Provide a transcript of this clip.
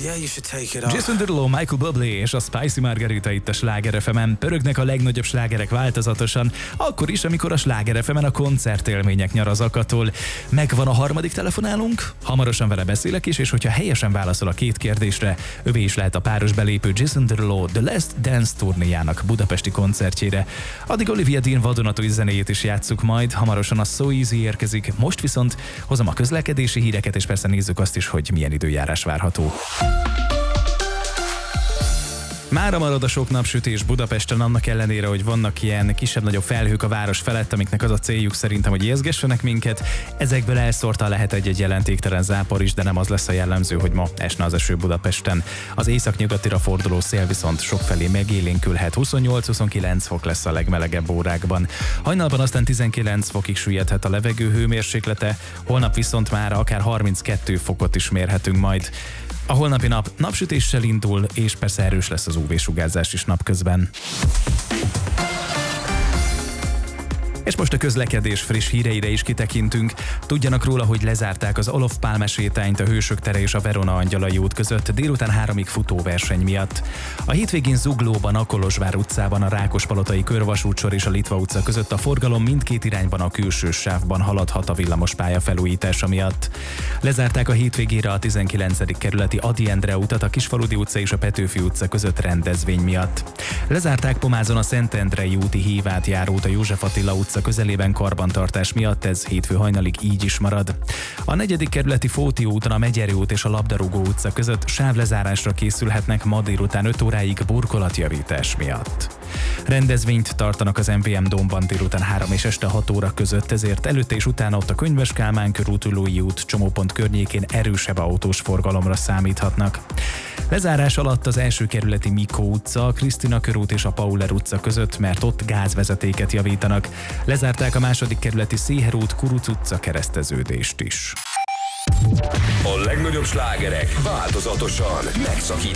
Yeah, you should take it off. Jason Derulo, Michael Bublé és a Spicy Margarita itt a Sláger FM-en. Pörögnek a legnagyobb slágerek változatosan, akkor is, amikor a Sláger FM-en a koncertélmények nyar az akatól. Megvan a harmadik telefonálunk, hamarosan vele beszélek is, és hogyha helyesen válaszol a két kérdésre, övé is lehet a páros belépő Jason Derulo The Last Dance turnéjának budapesti koncertjére. Addig Olivia Dean vadonatúj zenéjét is játsszuk majd, hamarosan a So Easy érkezik, most viszont hozom a közlekedési híreket, és persze nézzük azt is, hogy milyen időjárás várható. Mára marad a sok napsütés Budapesten, annak ellenére, hogy vannak ilyen kisebb-nagyobb felhők a város felett, amiknek az a céljuk szerintem, hogy ijeszgessenek minket. Ezekből elszórtan lehet egy jelentéktelen zápor is, de nem az lesz a jellemző, hogy ma esne az eső Budapesten. Az északnyugatira forduló szél viszont sokfelé megélénkülhet, 28-29 fok lesz a legmelegebb órákban. Hajnalban aztán 19 fokig süllyedhet a levegő hőmérséklete, holnap viszont már akár 32 fokot is mérhetünk majd. A holnapi nap napsütéssel indul, és persze erős lesz az UV-sugárzás is napközben. És most a közlekedés friss híreire is kitekintünk. Tudjanak róla, hogy lezárták az Olof Pálme sétányt a Hősök tere és a Verona Angyalai út között délután 3-ig futóverseny miatt. A hétvégén Zuglóban, a Kolozsvár utcában, a Rákospalotai körvasútsor és a Litva utca között a forgalom mindkét irányban a külső sávban haladhat a villamospálya felújítása miatt. Lezárták a hétvégére a 19. kerületi Ady Endre utat a Kisfaludy utca és a Petőfi utca között rendezvény miatt. Lezárták Pomázon a Szentendrei úti hívátjárót a József Attila utca közelében karbantartás miatt, ez hétfő hajnalig így is marad. A 4. kerületi Fóti úton a Megyeri út és a Labdarúgó utca között sávlezárásra készülhetnek ma délután 5 óráig burkolatjavítás miatt. Rendezvényt tartanak az MVM Dómban délután 3 és este 6 óra között, ezért előtte és utána ott a Könyves Kálmán körút, Üllői út csomópont környékén erősebb autós forgalomra számíthatnak. Lezárás alatt az 1. kerületi Mikó utca, a Krisztina körút és a Pauler utca között, mert ott gázvezetéket javítanak. Lezárták a 2. kerületi Széher út, Kuruc utca kereszteződést is. A legnagyobb slágerek változatosan megszakítottak.